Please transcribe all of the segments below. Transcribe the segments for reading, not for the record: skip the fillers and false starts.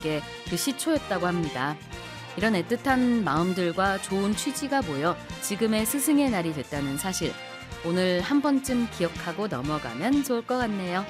게 그 시초였다고 합니다. 이런 애틋한 마음들과 좋은 취지가 모여 지금의 스승의 날이 됐다는 사실, 오늘 한 번쯤 기억하고 넘어가면 좋을 것 같네요.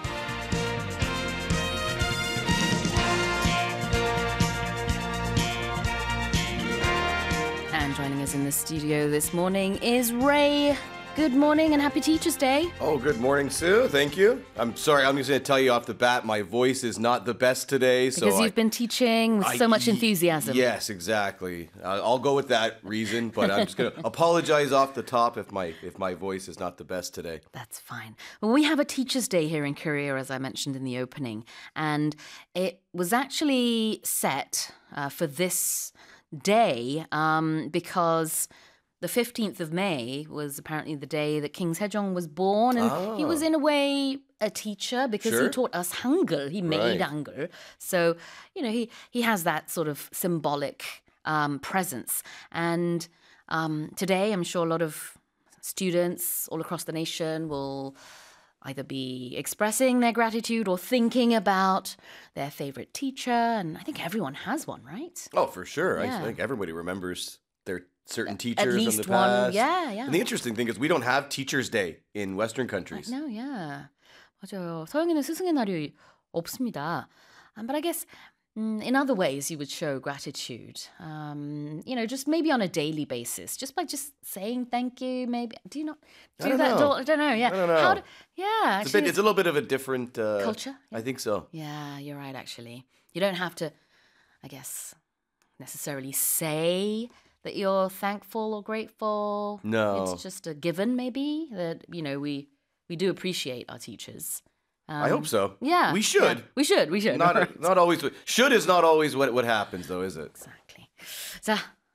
And joining us in the studio this morning is Ray. Good morning and happy Teachers' Day. Oh, good morning, Sue. Thank you. I'm sorry, I'm just going to tell you off the bat, my voice is not the best today. Because you've been teaching with so much enthusiasm. Yes, exactly. I'll go with that reason, but I'm just going to apologize off the top if my voice is not the best today. That's fine. Well, we have a Teachers' Day here in Korea, as I mentioned in the opening, and it was actually set for this day because the 15th of May was apparently the day that King Sejong was born, and he was in a way a teacher because he taught us Hangul. He made Hangul. So, you know, he has that sort of symbolic presence. And today, I'm sure a lot of students all across the nation will either be expressing their gratitude or thinking about their favorite teacher. And I think everyone has one, right? Oh, for sure. Yeah. I think everybody remembers their certain teachers At least from the past. one, yeah. And the interesting thing is we don't have Teachers' Day in Western countries. No, yeah. 맞아요. 서양에는 스승의 날이 없습니다. But I guess in other ways you would show gratitude. You know, just maybe on a daily basis, just by just saying thank you. Maybe do you not do that? Know. I don't know. Yeah. I don't know. Yeah. It's a little bit of a different culture. I think so. Yeah, you're right. Actually, you don't have to, I guess, necessarily say that you're thankful or grateful. No. It's just a given, maybe, that, you know, we do appreciate our teachers. I hope so. Yeah. We should. Yeah, we should. Not always. Should is not always what happens, though, is it? Exactly. 자,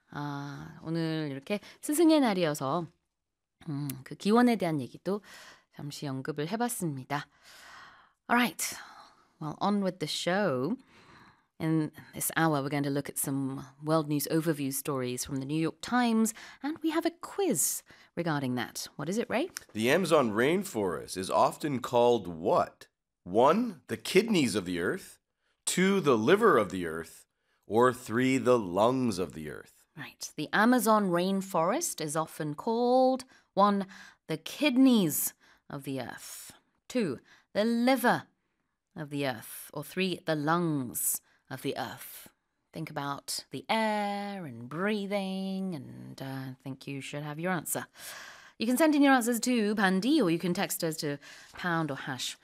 오늘 이렇게 스승의 날이어서 그 기원에 대한 얘기도 잠시 언급을 해봤습니다. All right. Well, on with the show. In this hour, we're going to look at some world news overview stories from the New York Times, and we have a quiz regarding that. What is it, Ray? The Amazon rainforest is often called what? 1, the kidneys of the earth, 2, the liver of the earth, or 3, the lungs of the earth. Right. The Amazon rainforest is often called 1, the kidneys of the earth, 2, the liver of the earth, or 3, the lungs of the earth. Think about the air and breathing, and I think you should have your answer. You can send in your answers to Bandy, or you can text us to pound or hash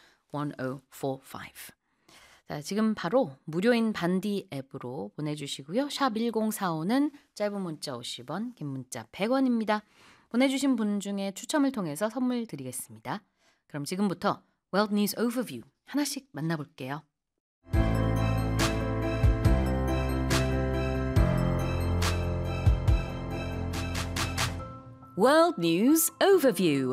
1045. 자, 지금 바로 무료인 반디 앱으로 보내주시고요. 샵 1045는 짧은 문자 50원, 긴 문자 100원입니다. 보내주신 분 중에 추첨을 통해서 선물 드리겠습니다. 그럼 지금부터 World News Overview 하나씩 만나볼게요. World News Overview.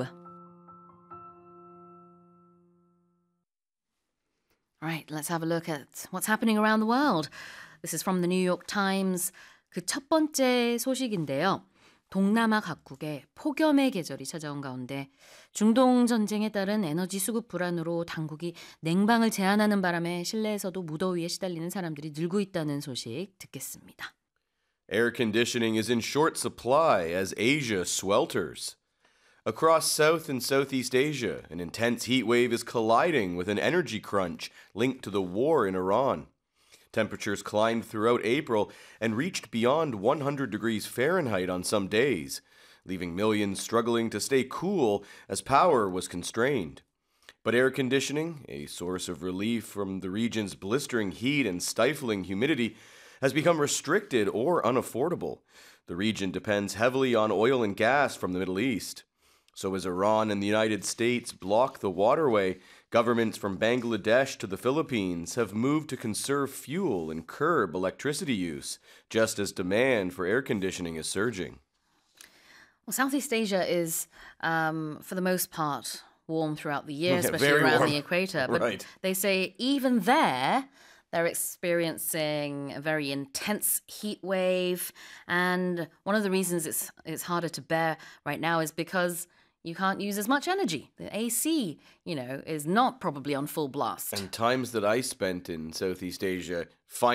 All right, let's have a look at what's happening around the world. This is from the New York Times. 그 첫 번째 소식인데요. 동남아 각국에 폭염의 계절이 찾아온 가운데 중동 전쟁에 따른 에너지 수급 불안으로 당국이 냉방을 제한하는 바람에 실내에서도 무더위에 시달리는 사람들이 늘고 있다는 소식 듣겠습니다. Air conditioning is in short supply as Asia swelters. Across South and Southeast Asia, an intense heat wave is colliding with an energy crunch linked to the war in Iran. Temperatures climbed throughout April and reached beyond 100 degrees Fahrenheit on some days, leaving millions struggling to stay cool as power was constrained. But air conditioning, a source of relief from the region's blistering heat and stifling humidity, has become restricted or unaffordable. The region depends heavily on oil and gas from the Middle East. So as Iran and the United States block the waterway, governments from Bangladesh to the Philippines have moved to conserve fuel and curb electricity use, just as demand for air conditioning is surging. Well, Southeast Asia is, for the most part, warm throughout the year, especially Very around warm. the equator. But Right. they say even there, they're experiencing a very intense heat wave. And one of the reasons it's harder to bear right now is because, you can't use as much energy. The AC, is not probably on full blast. And times that I spent in Southeast Asia